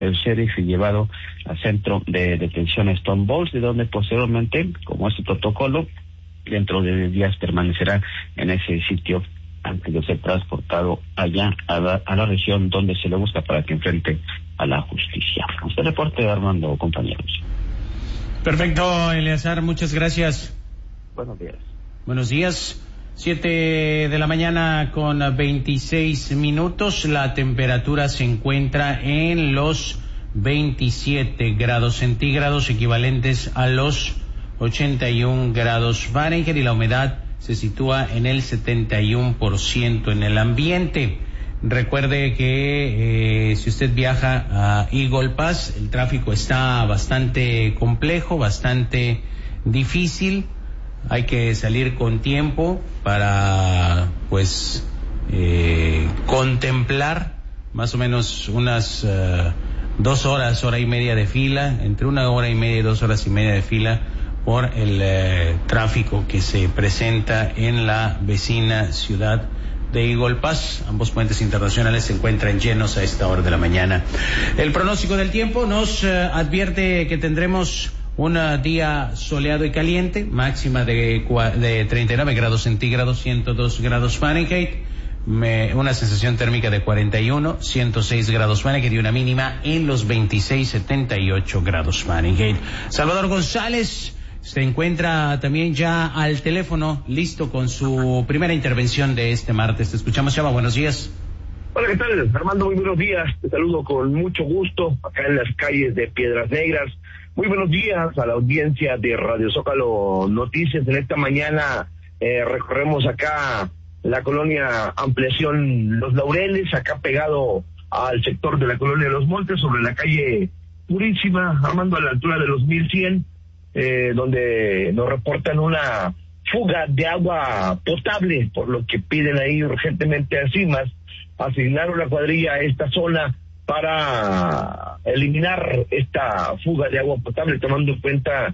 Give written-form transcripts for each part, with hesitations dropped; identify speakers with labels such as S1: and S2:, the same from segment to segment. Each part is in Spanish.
S1: el sheriff y llevado al centro de detención Stone Balls, de donde posteriormente, como es su protocolo, dentro de 10 días permanecerá en ese sitio antes de ser transportado allá a la región donde se le busca para que enfrente a la justicia. Este reporte, Armando, compañeros.
S2: Perfecto, Eleazar, muchas gracias.
S1: Buenos días.
S2: Buenos días. 7 de la mañana con 26 minutos. La temperatura se encuentra en los 27 grados centígrados, equivalentes a los 81 grados Fahrenheit, y la humedad se sitúa en el 71% en el ambiente. Recuerde que si usted viaja a Eagle Pass, el tráfico está bastante complejo, bastante difícil. Hay que salir con tiempo para, contemplar más o menos unas 2 horas, hora y media de fila, entre 1 hora y media y 2 horas y media de fila por el tráfico que se presenta en la vecina ciudad de Eagle Pass. Ambos puentes internacionales se encuentran llenos a esta hora de la mañana. El pronóstico del tiempo nos advierte que tendremos un día soleado y caliente, máxima de 39 grados centígrados, 102 grados Fahrenheit, una sensación térmica de 41, 106 grados Fahrenheit y una mínima en los 26, 78 grados Fahrenheit. Salvador González se encuentra también ya al teléfono, listo con su primera intervención de este martes. Te escuchamos, Chava, buenos días.
S3: Hola, ¿qué tal, Armando? Muy buenos días. Te saludo con mucho gusto acá en las calles de Piedras Negras. Muy buenos días a la audiencia de Radio Zócalo Noticias. En esta mañana recorremos acá la colonia Ampliación Los Laureles, acá pegado al sector de la colonia Los Montes, sobre la calle Purísima, Armando, a la altura de los 1100, donde nos reportan una fuga de agua potable, por lo que piden ahí urgentemente a CIMAS asignar una cuadrilla a esta zona para eliminar esta fuga de agua potable, tomando en cuenta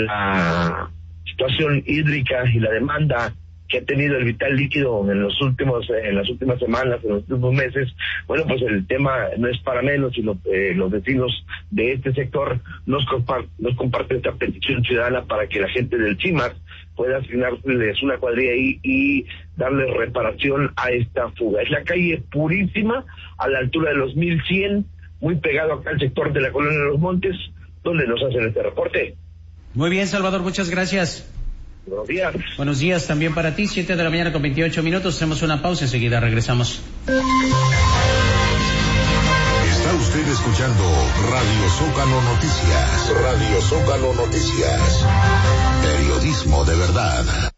S3: la situación hídrica y la demanda que ha tenido el vital líquido en las últimas semanas, en los últimos meses. Bueno, pues el tema no es para menos, y los vecinos de este sector nos comparten esta petición ciudadana para que la gente del CIMAS pueda asignarles una cuadrilla ahí y darle reparación a esta fuga. Es la calle Purísima, a la altura de los 1100, muy pegado acá al sector de la colonia de Los Montes, donde nos hacen este reporte.
S2: Muy bien, Salvador, muchas gracias.
S3: Buenos días.
S2: Buenos días también para ti. 7 de la mañana con 28 minutos. Hacemos una pausa, enseguida regresamos.
S4: Está usted escuchando Radio Zócalo Noticias. Radio Zócalo Noticias. Periodismo de verdad.